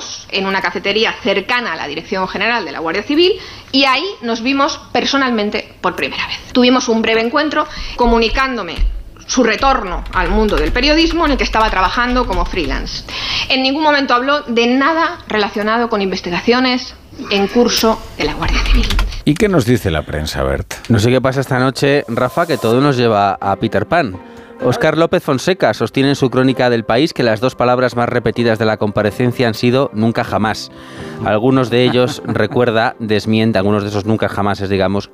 encontramos en una cafetería cercana a la Dirección General de la Guardia Civil y ahí nos vimos personalmente por primera vez. Tuvimos un breve encuentro comunicándome su retorno al mundo del periodismo en el que estaba trabajando como freelance. En ningún momento habló de nada relacionado con investigaciones en curso de la Guardia Civil. ¿Y qué nos dice la prensa, Bert? No sé qué pasa esta noche, Rafa, que todo nos lleva a Peter Pan. Óscar López Fonseca sostiene en su crónica del País que las dos palabras más repetidas de la comparecencia han sido nunca jamás. Algunos de ellos algunos de esos nunca jamases,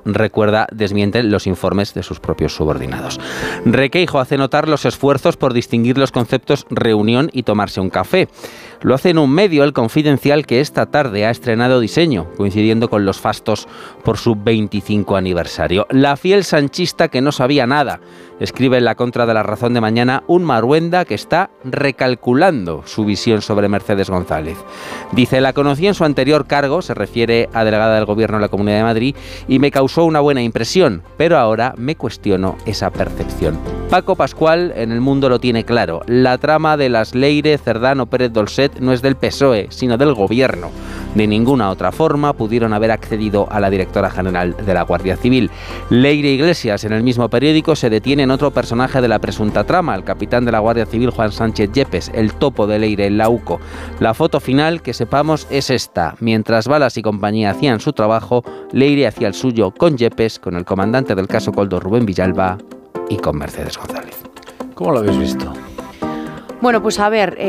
desmienten los informes de sus propios subordinados. Requeijo hace notar los esfuerzos por distinguir los conceptos reunión y tomarse un café. Lo hace en un medio, El Confidencial, que esta tarde ha estrenado diseño, coincidiendo con los fastos por su 25 aniversario. La fiel sanchista que no sabía nada, escribe en la contra de La Razón de mañana un Maruenda que está recalculando su visión sobre Mercedes González. Dice, la conocí en su anterior cargo, se refiere a delegada del Gobierno de la Comunidad de Madrid, y me causó una buena impresión, pero ahora me cuestiono esa percepción. Paco Pascual en El Mundo lo tiene claro, la trama de las Leire, Cerdán o Pérez Dolcet no es del PSOE, sino del Gobierno. De ninguna otra forma pudieron haber accedido a la directora general de la Guardia Civil. Leire Iglesias, en el mismo periódico, se detiene en otro personaje de la presunta trama, el capitán de la Guardia Civil Juan Sánchez Yepes, el topo de Leire en la UCO. La foto final, que sepamos, es esta. Mientras Balas y compañía hacían su trabajo, Leire hacía el suyo con Yepes, con el comandante del caso Koldo, Rubén Villalba, y con Mercedes González. ¿Cómo lo habéis visto? Bueno, pues a ver,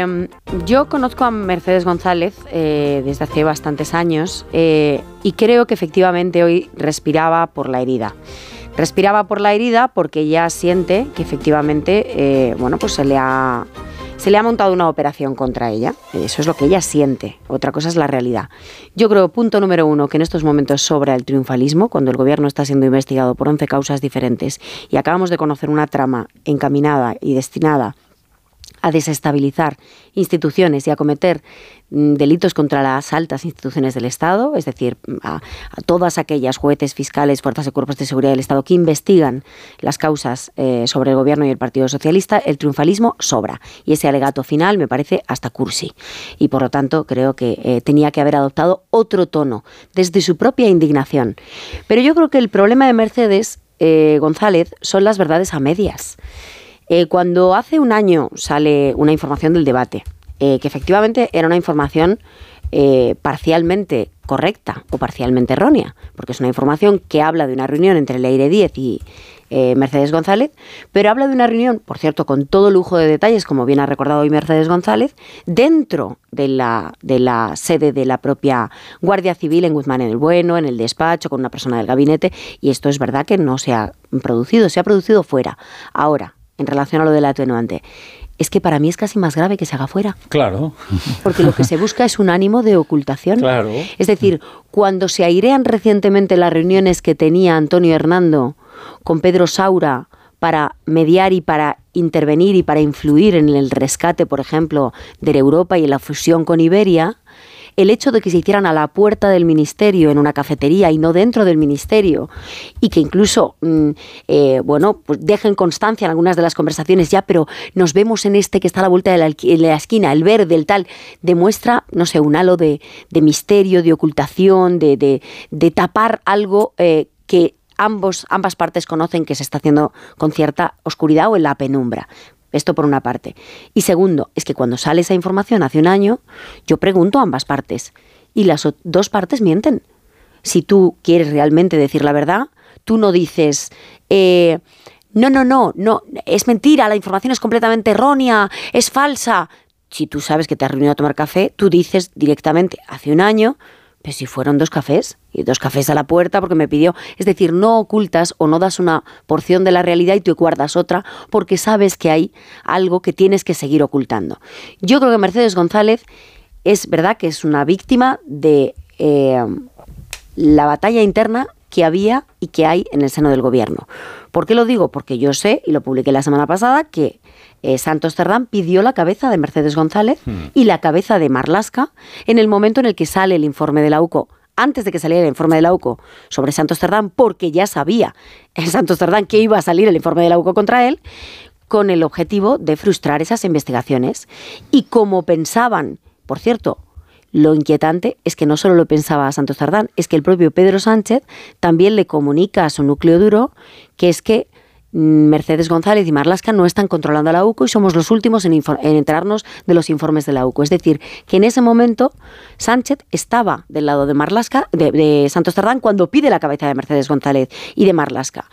yo conozco a Mercedes González desde hace bastantes años y creo que efectivamente hoy respiraba por la herida. Respiraba por la herida porque ella siente que efectivamente, pues se le ha montado una operación contra ella. Eso es lo que ella siente. Otra cosa es la realidad. Yo creo, punto número 1, que en estos momentos sobra el triunfalismo, cuando el gobierno está siendo investigado por 11 causas diferentes y acabamos de conocer una trama encaminada y destinada a desestabilizar instituciones y a cometer delitos contra las altas instituciones del Estado, es decir, a todas aquellas jueces, fiscales, fuerzas y cuerpos de seguridad del Estado que investigan las causas sobre el Gobierno y el Partido Socialista, el triunfalismo sobra. Y ese alegato final me parece hasta cursi. Y por lo tanto creo que tenía que haber adoptado otro tono, desde su propia indignación. Pero yo creo que el problema de Mercedes González son las verdades a medias. Cuando hace un año sale una información del debate, que efectivamente era una información parcialmente correcta o parcialmente errónea, porque es una información que habla de una reunión entre Leire Díez y Mercedes González, pero habla de una reunión, por cierto, con todo lujo de detalles, como bien ha recordado hoy Mercedes González, dentro de la sede de la propia Guardia Civil en Guzmán en el Bueno, en el despacho, con una persona del gabinete, y esto es verdad que no se ha producido, se ha producido fuera. Ahora, en relación a lo del atenuante, es que para mí es casi más grave que se haga fuera. Claro. Porque lo que se busca es un ánimo de ocultación. Claro. Es decir, cuando se airean recientemente las reuniones que tenía Antonio Hernando con Pedro Saura para mediar y para intervenir y para influir en el rescate, por ejemplo, de Europa y en la fusión con Iberia, el hecho de que se hicieran a la puerta del ministerio, en una cafetería y no dentro del ministerio, y que incluso pues dejen constancia en algunas de las conversaciones, ya, pero nos vemos en este que está a la vuelta de la esquina, el verde, el tal, demuestra, no sé, un halo de misterio, de ocultación, de tapar algo que ambas partes conocen que se está haciendo con cierta oscuridad o en la penumbra. Esto por una parte. Y segundo, es que cuando sale esa información hace un año, yo pregunto a ambas partes y las dos partes mienten. Si tú quieres realmente decir la verdad, tú no dices, no, es mentira, la información es completamente errónea, es falsa. Si tú sabes que te has reunido a tomar café, tú dices directamente, hace un año, pues si fueron 2 cafés, y 2 cafés a la puerta porque me pidió. Es decir, no ocultas o no das una porción de la realidad y tú guardas otra porque sabes que hay algo que tienes que seguir ocultando. Yo creo que Mercedes González es verdad que es una víctima de la batalla interna que había y que hay en el seno del gobierno. ¿Por qué lo digo? Porque yo sé, y lo publiqué la semana pasada, que Santos Cerdán pidió la cabeza de Mercedes González y la cabeza de Marlaska en el momento en el que sale el informe de la UCO, antes de que saliera el informe de la UCO sobre Santos Cerdán, porque ya sabía Santos Cerdán que iba a salir el informe de la UCO contra él, con el objetivo de frustrar esas investigaciones. Y como pensaban, por cierto, lo inquietante es que no solo lo pensaba Santos Cerdán, es que el propio Pedro Sánchez también le comunica a su núcleo duro que es que Mercedes González y Marlaska no están controlando a la UCO y somos los últimos en enterarnos de los informes de la UCO. Es decir, que en ese momento Sánchez estaba del lado de Marlaska, de Santos Cerdán, cuando pide la cabeza de Mercedes González y de Marlaska.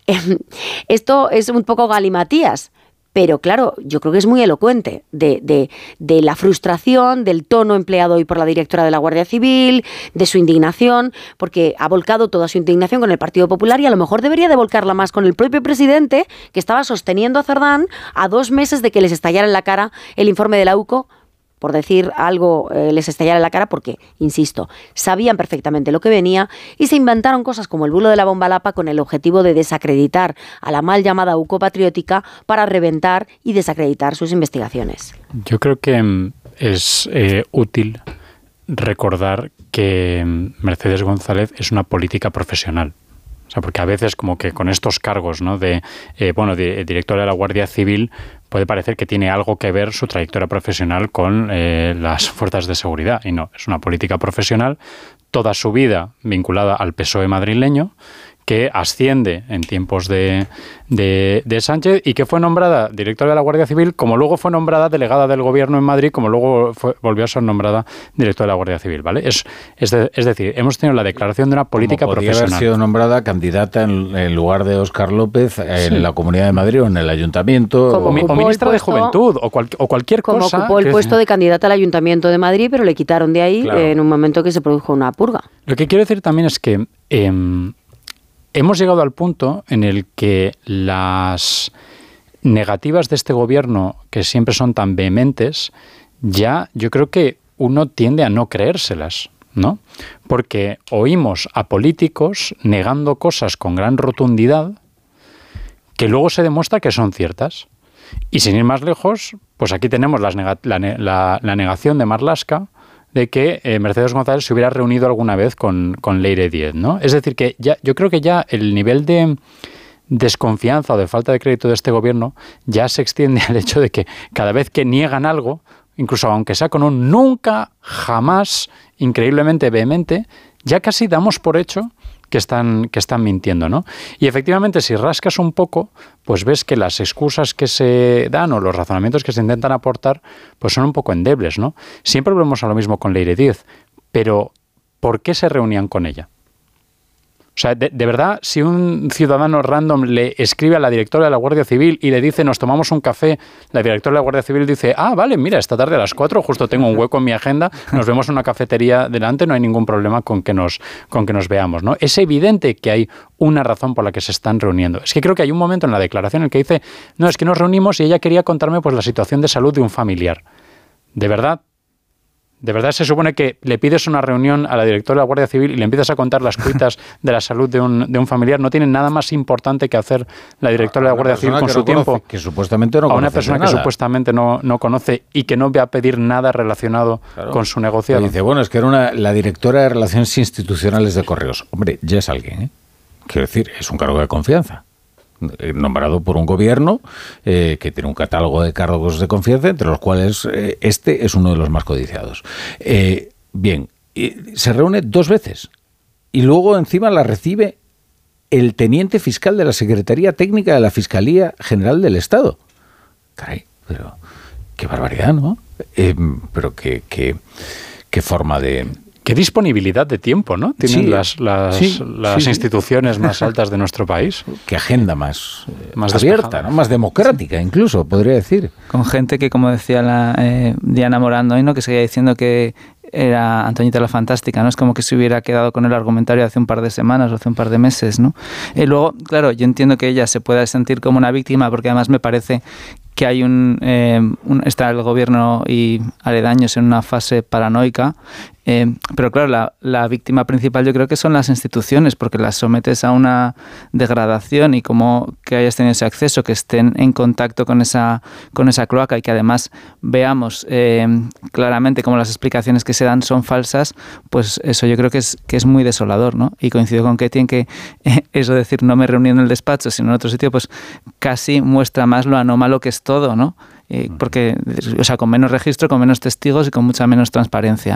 Esto es un poco galimatías. Pero claro, yo creo que es muy elocuente de la frustración, del tono empleado hoy por la directora de la Guardia Civil, de su indignación, porque ha volcado toda su indignación con el Partido Popular y a lo mejor debería de volcarla más con el propio presidente, que estaba sosteniendo a Cerdán a 2 meses de que les estallara en la cara el informe de la UCO. Por decir algo, les estallara en la cara porque, insisto, sabían perfectamente lo que venía y se inventaron cosas como el bulo de la bomba Lapa con el objetivo de desacreditar a la mal llamada UCO patriótica para reventar y desacreditar sus investigaciones. Yo creo que es útil recordar que Mercedes González es una política profesional. O sea, porque a veces como que con estos cargos, ¿no?, de directora de la Guardia Civil, puede parecer que tiene algo que ver su trayectoria profesional con las fuerzas de seguridad. Y no, es una política profesional, toda su vida vinculada al PSOE madrileño, que asciende en tiempos de Sánchez y que fue nombrada directora de la Guardia Civil, como luego fue nombrada delegada del Gobierno en Madrid, como luego volvió a ser nombrada directora de la Guardia Civil, ¿vale? Es decir, hemos tenido la declaración de una política profesional. Podría haber sido nombrada candidata en lugar de Óscar López en la Comunidad de Madrid o en el Ayuntamiento. O ministra de Juventud o cualquier cosa. Como ocupó el puesto de candidata al Ayuntamiento de Madrid, pero le quitaron de ahí en un momento que se produjo una purga. Lo que quiero decir también es que hemos llegado al punto en el que las negativas de este gobierno, que siempre son tan vehementes, ya yo creo que uno tiende a no creérselas, ¿no? Porque oímos a políticos negando cosas con gran rotundidad que luego se demuestra que son ciertas. Y sin ir más lejos, pues aquí tenemos la negación de Marlaska de que Mercedes González se hubiera reunido alguna vez con Leire Díez, ¿no? Es decir, que yo creo que ya el nivel de desconfianza o de falta de crédito de este gobierno ya se extiende al hecho de que cada vez que niegan algo, incluso aunque sea con un nunca, jamás, increíblemente vehemente, ya casi damos por hecho que están mintiendo, ¿no? Y efectivamente, si rascas un poco, pues ves que las excusas que se dan o los razonamientos que se intentan aportar, pues son un poco endebles, ¿no? Siempre volvemos a lo mismo con Leire Díez, pero ¿por qué se reunían con ella? O sea, de verdad, si un ciudadano random le escribe a la directora de la Guardia Civil y le dice, nos tomamos un café, la directora de la Guardia Civil dice, vale, mira, esta tarde a las 4 justo tengo un hueco en mi agenda, nos vemos en una cafetería delante, no hay ningún problema con que nos veamos, ¿no? Es evidente que hay una razón por la que se están reuniendo. Es que creo que hay un momento en la declaración en el que dice, no, es que nos reunimos y ella quería contarme pues la situación de salud de un familiar. ¿De verdad se supone que le pides una reunión a la directora de la Guardia Civil y le empiezas a contar las cuitas de la salud de un familiar? ¿No tiene nada más importante que hacer la directora de la Guardia Civil con su tiempo? Que supuestamente no conoce. A una persona que supuestamente no conoce y que no va a pedir nada relacionado con su negocio. Dice, bueno, es que era la directora de Relaciones Institucionales de Correos. Hombre, ya es alguien, ¿eh? Quiero decir, es un cargo de confianza. Nombrado por un gobierno que tiene un catálogo de cargos de confianza, entre los cuales este es uno de los más codiciados. Bien, se reúne 2 veces y luego encima la recibe el teniente fiscal de la Secretaría Técnica de la Fiscalía General del Estado. Caray, pero qué barbaridad, ¿no? Pero qué forma de... Qué disponibilidad de tiempo, ¿no? Tienen las instituciones más altas de nuestro país. Qué agenda más abierta, ¿no? Más democrática, incluso, podría decir. Con gente que, como decía Diana Morán hoy, ¿no?, que seguía diciendo que era Antoñita la Fantástica, ¿no? Es como que se hubiera quedado con el argumentario hace un par de semanas o hace un par de meses, ¿no? Luego, claro, yo entiendo que ella se pueda sentir como una víctima, porque además me parece que hay está el gobierno y aledaños en una fase paranoica, pero claro, la víctima principal yo creo que son las instituciones, porque las sometes a una degradación y como que hayas tenido ese acceso, que estén en contacto con esa cloaca y que además veamos claramente cómo las explicaciones que se dan son falsas, pues eso yo creo que es muy desolador, ¿no? Y coincido con Ketty en que eso de decir no me reuní en el despacho sino en otro sitio, pues casi muestra más lo anómalo que es todo, ¿no? Porque, o sea, con menos registro, con menos testigos y con mucha menos transparencia, ¿no?